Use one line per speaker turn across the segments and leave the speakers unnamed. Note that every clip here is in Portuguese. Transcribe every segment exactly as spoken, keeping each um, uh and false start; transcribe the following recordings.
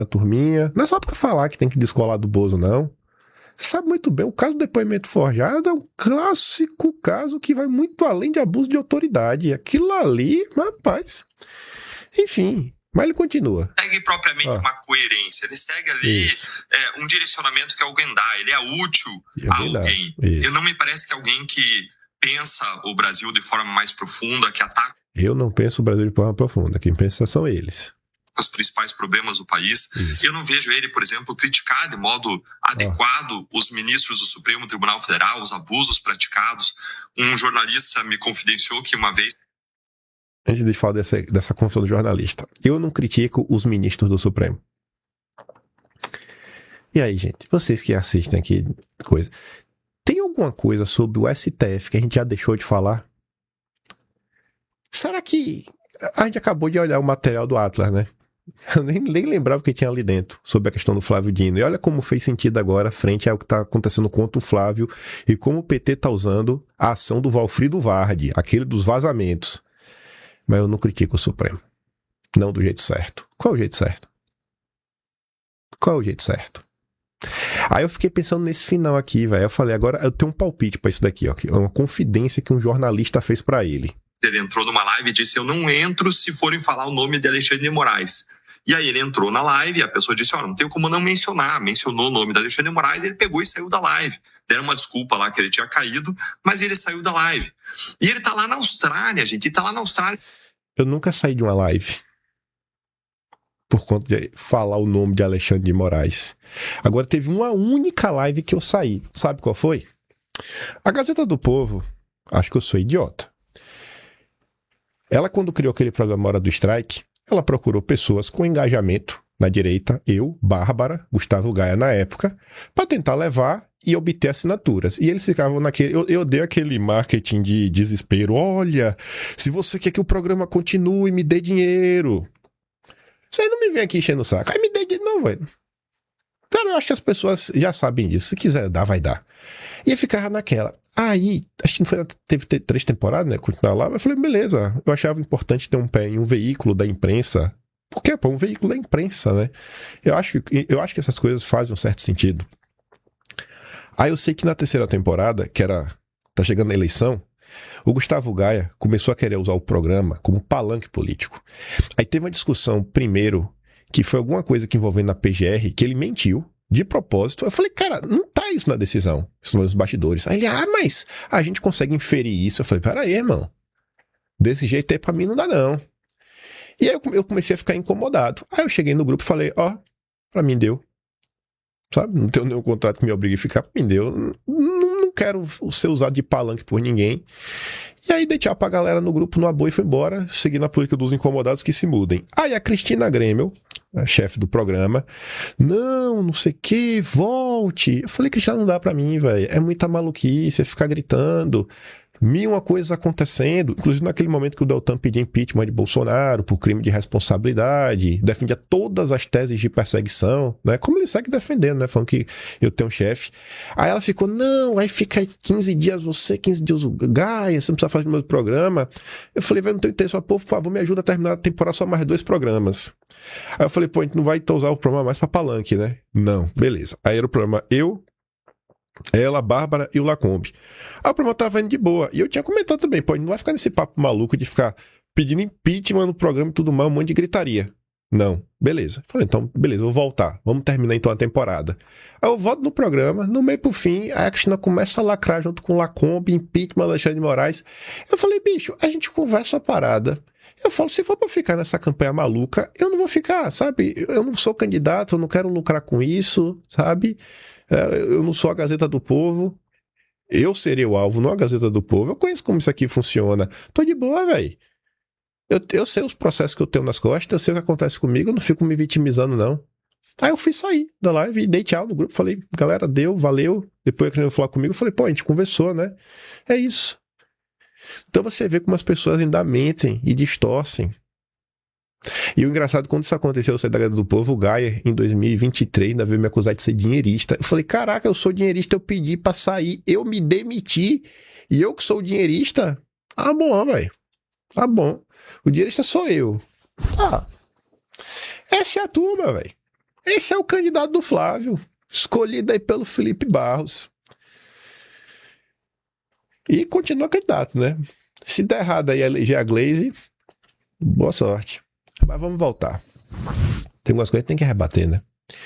a turminha. Não é só pra falar que tem que descolar do Bozo, não. Você sabe muito bem, o caso do depoimento forjado é um clássico caso que vai muito além de abuso de autoridade. Aquilo ali, rapaz... Enfim, mas ele continua.
Segue propriamente ah. uma coerência. Ele segue ali é, um direcionamento que alguém dá. Ele é útil a alguém. Ele não me parece que é alguém que pensa o Brasil de forma mais profunda, que ataca...
Eu não penso o Brasil de forma profunda. Quem pensa são eles.
Os principais problemas do país. Isso. Eu não vejo ele, por exemplo, criticar de modo adequado ah. os ministros do Supremo Tribunal Federal, os abusos praticados. Um jornalista me confidenciou que uma vez...
Antes de falar dessa, dessa confusão do jornalista, eu não critico os ministros do Supremo. E aí, gente, vocês que assistem aqui, coisa, tem alguma coisa sobre o S T F que a gente já deixou de falar? Será que... A gente acabou de olhar o material do Atlas, né? Eu nem, nem lembrava o que tinha ali dentro sobre a questão do Flávio Dino. E olha como fez sentido agora frente ao que está acontecendo contra o Flávio e como o P T está usando a ação do Valfrido Vardi, aquele dos vazamentos. Mas eu não critico o Supremo. Não do jeito certo. Qual é o jeito certo? Qual é o jeito certo? Aí eu fiquei pensando nesse final aqui, velho. Eu falei, agora eu tenho um palpite pra isso daqui, ó. É uma confidência que um jornalista fez pra ele.
Ele entrou numa live e disse, eu não entro se forem falar o nome de Alexandre de Moraes. E aí ele entrou na live e a pessoa disse, ó, não tenho como não mencionar. Mencionou o nome de Alexandre de Moraes, ele pegou e saiu da live. Deram uma desculpa lá que ele tinha caído, mas ele saiu da live. E ele tá lá na Austrália, gente. Ele tá lá na Austrália.
Eu nunca saí de uma live por conta de falar o nome de Alexandre de Moraes. Agora teve uma única live que eu saí. Sabe qual foi? A Gazeta do Povo, acho que eu sou idiota. Ela, quando criou aquele programa Hora do Strike, ela procurou pessoas com engajamento na direita, eu, Bárbara, Gustavo Gaia na época, para tentar levar e obter assinaturas. E eles ficavam naquele... Eu, eu dei aquele marketing de desespero. Olha, se você quer que o programa continue, me dê dinheiro. Você não me vem aqui enchendo o saco. Aí me dê dinheiro. Não, velho. Cara, eu acho que as pessoas já sabem disso. Se quiser dar, vai dar. E eu ficava naquela. Aí, acho que não foi, teve três temporadas, né? Continuar lá. Mas eu falei, beleza. Eu achava importante ter um pé em um veículo da imprensa. Porque, pô, um veículo da imprensa, né? Eu acho, eu acho que essas coisas fazem um certo sentido. Aí eu sei que na terceira temporada, que era... Tá chegando a eleição, o Gustavo Gaia começou a querer usar o programa como palanque político. Aí teve uma discussão, primeiro, que foi alguma coisa que envolvendo a P G R, que ele mentiu, de propósito. Eu falei, cara, não tá isso na decisão, isso nos bastidores. Aí ele, ah, mas a gente consegue inferir isso. Eu falei, peraí, irmão, desse jeito aí pra mim não dá não. E aí eu comecei a ficar incomodado. Aí eu cheguei no grupo e falei, ó, oh, pra mim deu. Sabe, não tenho nenhum contrato que me obrigue a ficar, pra mim deu. Não, não quero ser usado de palanque por ninguém. E aí dei tchau pra galera no grupo, numa boa e fui embora, seguindo a política dos incomodados que se mudem. Aí a Cristina Grêmio, a chefe do programa, não, não sei o que, volte. Eu falei, Cristina, não dá pra mim, velho. É muita maluquice, é ficar gritando. Mil uma coisas acontecendo, inclusive naquele momento que o Deltan pedia impeachment de Bolsonaro por crime de responsabilidade, defendia todas as teses de perseguição, né? Como ele segue defendendo, né? Falando que eu tenho um chefe. Aí ela ficou, não, aí fica quinze dias você, quinze dias o Gaia, você não precisa fazer o meu programa. Eu falei, velho, não tenho interesse. Pô, por favor, me ajuda a terminar a temporada só mais dois programas. Aí eu falei, pô, a gente não vai então usar o programa mais pra palanque, né? Não, beleza. Aí era o programa eu, ela, a Bárbara e o Lacombe. Ah, o programa tava indo de boa. E eu tinha comentado também, pô, não vai ficar nesse papo maluco de ficar pedindo impeachment no programa e tudo mais, um monte de gritaria. Não, beleza. Falei, então, beleza, vou voltar. Vamos terminar então a temporada. Aí eu volto no programa, no meio pro fim, a Cristina começa a lacrar junto com o Lacombe, impeachment, Alexandre de Moraes. Eu falei, bicho, a gente conversa a parada. Eu falo, se for pra ficar nessa campanha maluca, eu não vou ficar, sabe? Eu não sou candidato, eu não quero lucrar com isso, sabe? Eu não sou a Gazeta do Povo. Eu seria o alvo, não a Gazeta do Povo. Eu conheço como isso aqui funciona. Tô de boa, velho. Eu, eu sei os processos que eu tenho nas costas, eu sei o que acontece comigo, eu não fico me vitimizando, não. Aí eu fui sair da live e dei tchau no grupo. Falei, galera, deu, valeu. Depois a Cristina falar comigo, eu falei, pô, a gente conversou, né? É isso. Então você vê como as pessoas ainda mentem e distorcem. E o engraçado, quando isso aconteceu, eu saí da Gazeta do Povo, o Gaia, em dois mil e vinte e três, ainda veio me acusar de ser dinheirista. Eu falei, caraca, eu sou dinheirista, eu pedi pra sair, eu me demiti, e eu que sou dinheirista? Ah, bom, velho. Ah, bom. O dinheirista sou eu. Ah, essa é a turma, velho. Esse é o candidato do Flávio, escolhido aí pelo Felipe Barros. E continua candidato, né? Se der errado aí eleger a Glaze, boa sorte. Mas vamos voltar. Tem umas coisas que tem que rebater, né?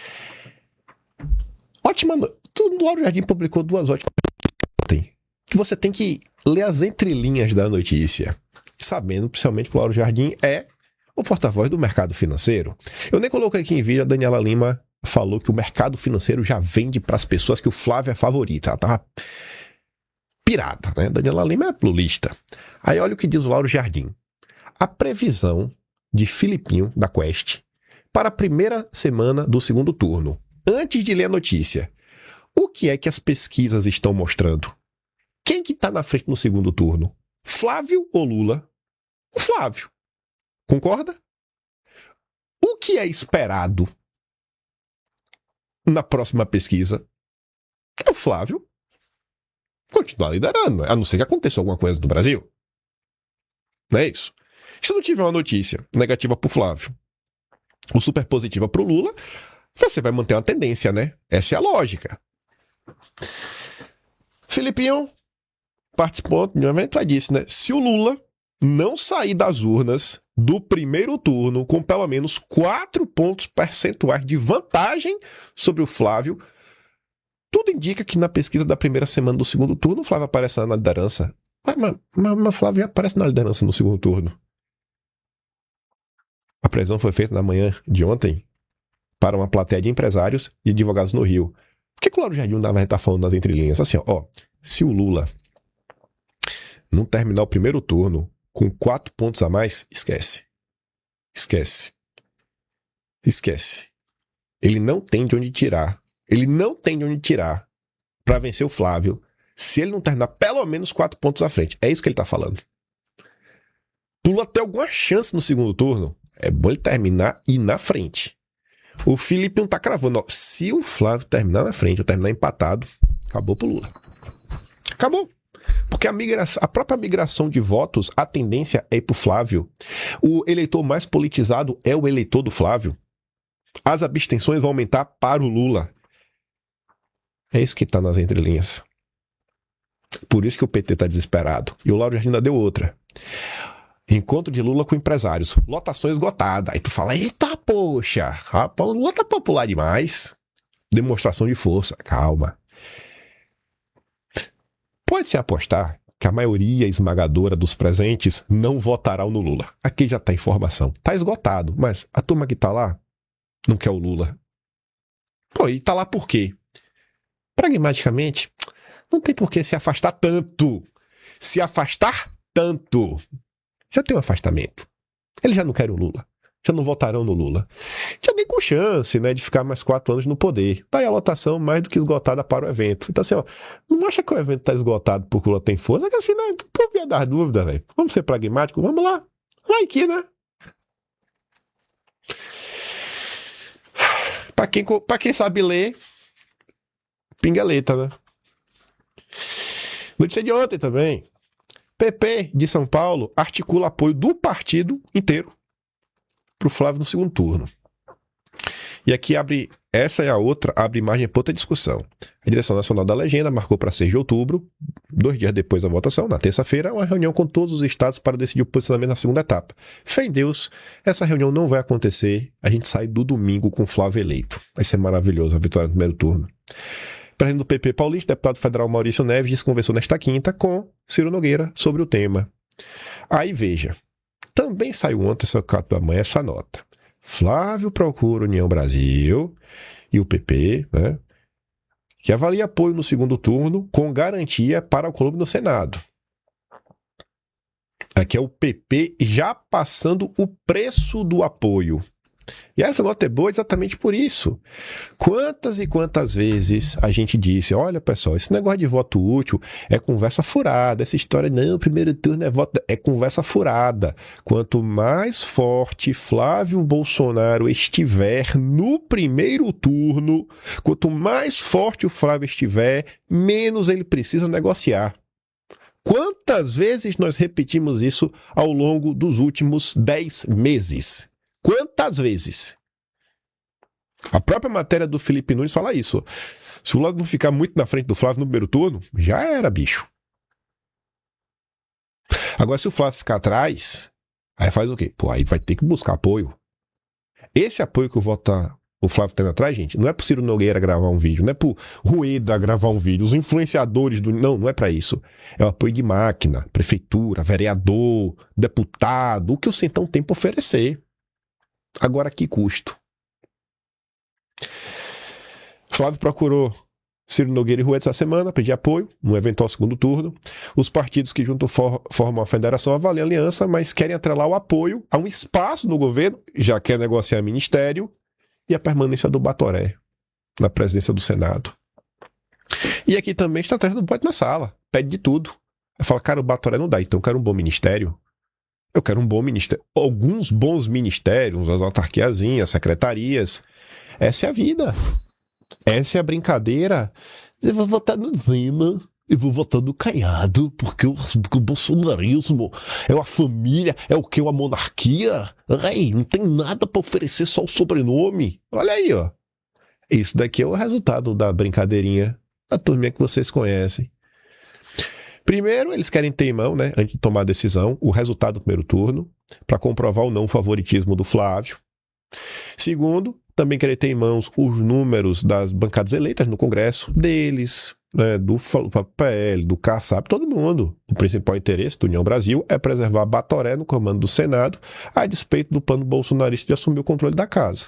Ótima noite. O Lauro Jardim publicou duas ótimas notícias que você tem que ler as entrelinhas da notícia, sabendo principalmente que o Lauro Jardim é o porta-voz do mercado financeiro. Eu nem coloquei aqui em vídeo, a Daniela Lima falou que o mercado financeiro já vende para as pessoas que o Flávio é favorito. Ela tava pirada, né? Daniela Lima é lulista. Aí olha o que diz o Lauro Jardim. A previsão de Filipinho, da Quest, para a primeira semana do segundo turno. Antes de ler a notícia, o que é que as pesquisas estão mostrando? Quem que está na frente no segundo turno? Flávio ou Lula? O Flávio. Concorda? O que é esperado na próxima pesquisa? É o Flávio continuar liderando, a não ser que aconteça alguma coisa no Brasil. Não é isso? Se não tiver uma notícia negativa para o Flávio ou super positiva para o Lula, você vai manter uma tendência, né? Essa é a lógica. Filipinho participou de um evento e disse, né? Se o Lula não sair das urnas do primeiro turno com pelo menos quatro pontos percentuais de vantagem sobre o Flávio, tudo indica que na pesquisa da primeira semana do segundo turno o Flávio aparece na liderança. Mas, mas, mas, mas Flávio já aparece na liderança no segundo turno. A previsão foi feita na manhã de ontem para uma plateia de empresários e advogados no Rio. Por que, que o Lauro Jardim vai estar falando nas entrelinhas? Assim, ó, ó, se o Lula não terminar o primeiro turno com quatro pontos a mais, esquece. Esquece. Esquece. Ele não tem de onde tirar. Ele não tem de onde tirar para vencer o Flávio se ele não terminar pelo menos quatro pontos à frente. É isso que ele tá falando. Lula tem alguma chance no segundo turno, é bom ele terminar e ir na frente. O Felipe não tá cravando. Ó, se o Flávio terminar na frente ou terminar empatado, acabou pro Lula. Acabou. Porque a, migração, a própria migração de votos, a tendência é ir pro Flávio. O eleitor mais politizado é o eleitor do Flávio. As abstenções vão aumentar para o Lula. É isso que tá nas entrelinhas. Por isso que o P T tá desesperado. E o Lauro Jardim ainda deu outra. Encontro de Lula com empresários. Lotação esgotada. Aí tu fala, eita, poxa, rapaz, o Lula tá popular demais. Demonstração de força. Calma. Pode-se apostar que a maioria esmagadora dos presentes não votará no Lula. Aqui já tá informação. Tá esgotado, mas a turma que tá lá não quer o Lula. Pô, e tá lá por quê? Pragmaticamente, não tem por que se afastar tanto. Se afastar tanto. Já tem um afastamento. Eles já não querem o Lula. Já não votarão no Lula. Já tem com chance, né, de ficar mais quatro anos no poder. Tá aí a lotação mais do que esgotada para o evento. Então, assim, ó, não acha que o evento tá esgotado porque o Lula tem força? É que assim, né, o povo ia dar dúvida, velho. Vamos ser pragmáticos? Vamos lá. Vai aqui, né? Pra quem, pra quem sabe ler, pingaleta, né? Notícia de ontem também. P P de São Paulo articula apoio do partido inteiro para o Flávio no segundo turno. E aqui abre, essa e a outra, abre margem para outra discussão. A Direção Nacional da Legenda marcou para seis de outubro, dois dias depois da votação, na terça-feira, uma reunião com todos os estados para decidir o posicionamento na segunda etapa. Fé em Deus, essa reunião não vai acontecer, a gente sai do domingo com Flávio eleito. Vai ser maravilhoso a vitória no primeiro turno. O presidente do P P paulista, deputado federal Maurício Neves, disse que conversou nesta quinta com Ciro Nogueira sobre o tema. Aí veja, também saiu ontem, só quatro da manhã, essa nota. Flávio procura União Brasil e o P P, né, que avalia apoio no segundo turno com garantia para o Colômbia no Senado. Aqui é o P P já passando o preço do apoio. E essa nota é boa exatamente por isso. Quantas e quantas vezes a gente disse, olha pessoal, esse negócio de voto útil é conversa furada, essa história, não, primeiro turno é voto, é conversa furada. Quanto mais forte Flávio Bolsonaro estiver no primeiro turno, quanto mais forte o Flávio estiver, menos ele precisa negociar. Quantas vezes nós repetimos isso ao longo dos últimos dez meses? Quantas vezes? A própria matéria do Felipe Nunes fala isso. Se o Lula não ficar muito na frente do Flávio no primeiro turno, já era, bicho. Agora, se o Flávio ficar atrás, aí faz o quê? Pô, aí vai ter que buscar apoio. Esse apoio que o, voto tá, o Flávio tem atrás, gente, não é pro Ciro Nogueira gravar um vídeo, não é pro Rueda gravar um vídeo, os influenciadores do... Não, não é pra isso. É o apoio de máquina, prefeitura, vereador, deputado, o que o Centrão tem pra oferecer. Agora, a que custo? Flávio procurou Ciro Nogueira e Rueda essa semana, pedir apoio no eventual segundo turno. Os partidos que juntam for, formam a federação avaliam a aliança, mas querem atrelar o apoio a um espaço no governo, já quer negociar ministério, e a permanência do Batoré na presidência do Senado. E aqui também estratégia do bote na sala, pede de tudo. Aí fala, cara, o Batoré não dá, então eu quero um bom ministério. Eu quero um bom ministério, alguns bons ministérios, as autarquiazinhas, secretarias. Essa é a vida. Essa é a brincadeira. Eu vou votar no Zema, eu vou votar no Caiado, porque o, porque o bolsonarismo é uma família, é o que? Uma monarquia? Ai, não tem nada para oferecer, só o sobrenome. Olha aí, ó. Isso daqui é o resultado da brincadeirinha da turminha que vocês conhecem. Primeiro, eles querem ter em mão, né, antes de tomar a decisão, o resultado do primeiro turno, para comprovar o não favoritismo do Flávio. Segundo, também querer ter em mãos os números das bancadas eleitas no Congresso, deles, né, do P L, do Kassab, todo mundo. O principal interesse do União Brasil é preservar Batoré no comando do Senado, a despeito do plano bolsonarista de assumir o controle da casa.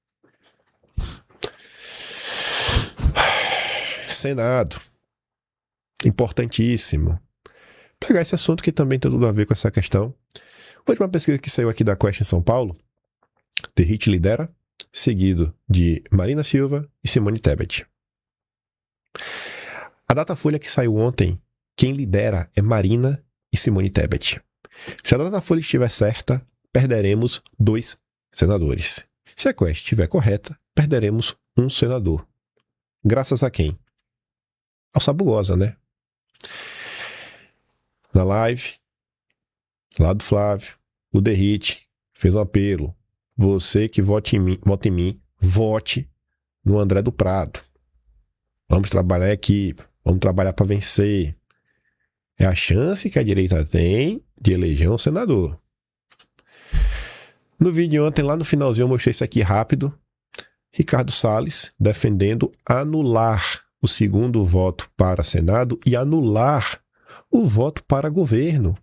Senado. Importantíssimo. Pegar esse assunto que também tem tudo a ver com essa questão. A última pesquisa que saiu aqui da Quest em São Paulo, The Hit lidera, seguido de Marina Silva e Simone Tebet. A Datafolha que saiu ontem, quem lidera é Marina e Simone Tebet. Se a Datafolha estiver certa, perderemos dois senadores. Se a Quest estiver correta, perderemos um senador. Graças a quem? Ao Sabugosa, né? Na live, lá do Flávio, o The Hit fez um apelo. Você que vote em mim, vote em mim, vote no André do Prado. Vamos trabalhar em equipe, vamos trabalhar para vencer. É a chance que a direita tem de eleger um senador. No vídeo de ontem, lá no finalzinho, eu mostrei isso aqui rápido. Ricardo Salles defendendo anular o segundo voto para Senado e anular o voto para governo.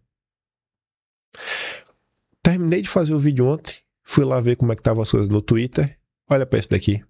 Terminei de fazer o vídeo ontem, fui lá ver como é que estavam as coisas no Twitter. Olha para isso daqui.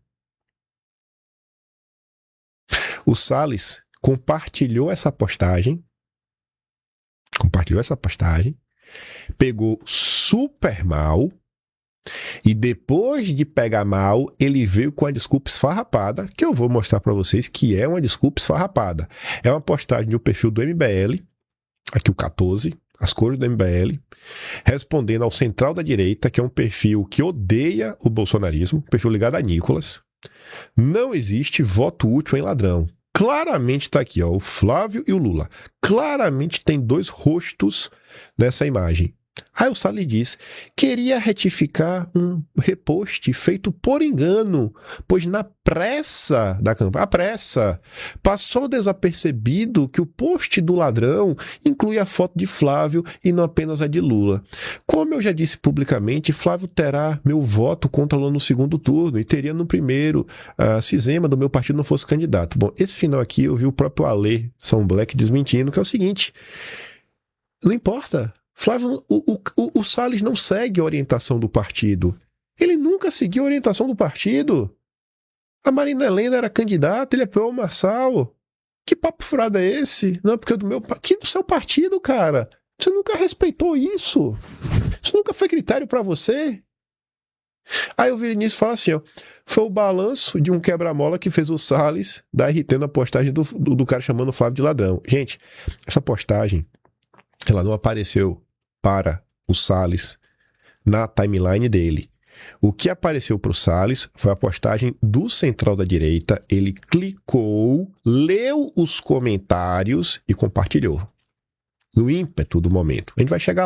O Salles compartilhou essa postagem, compartilhou essa postagem, pegou super mal, e depois de pegar mal, ele veio com a desculpa esfarrapada, que eu vou mostrar para vocês que é uma desculpa esfarrapada. É uma postagem do perfil do M B L, aqui o quatorze, as cores do M B L, respondendo ao Central da Direita, que é um perfil que odeia o bolsonarismo, perfil ligado a Nicolas. Não existe voto útil em ladrão. Claramente está aqui, ó, o Flávio e o Lula. Claramente tem dois rostos nessa imagem. Aí o Salles diz, queria retificar um repost feito por engano, pois na pressa da campanha, a pressa, passou desapercebido que o post do ladrão inclui a foto de Flávio e não apenas a de Lula. Como eu já disse publicamente, Flávio terá meu voto contra Lula no segundo turno e teria no primeiro, uh, se Zema do meu partido não fosse candidato. Bom, esse final aqui eu vi o próprio Ale São Black desmentindo, que é o seguinte, não importa. Flávio, o, o, o Salles não segue a orientação do partido. Ele nunca seguiu a orientação do partido. A Marina Helena era candidata, ele apoiou o Marçal. Que papo furado é esse? Não, porque do meu que do seu partido, cara. Você nunca respeitou isso. Isso nunca foi critério pra você. Aí o Vinícius fala assim, ó, foi o balanço de um quebra-mola que fez o Salles dar R T na postagem do, do, do cara chamando o Flávio de ladrão. Gente, essa postagem ela não apareceu para o Salles na timeline dele. O que apareceu para o Salles foi a postagem do Central da Direita. Ele clicou, leu os comentários e compartilhou. No ímpeto do momento. A gente vai chegar lá.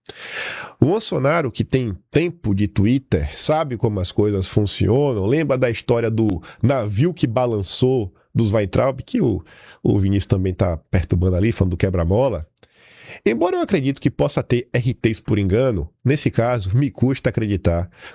O Bolsonaro, que tem tempo de Twitter, sabe como as coisas funcionam, lembra da história do navio que balançou dos Weintraub, que o, o Vinícius também está perturbando ali, falando do quebra-mola. Embora eu acredito que possa ter R Ts por engano, nesse caso, me custa acreditar.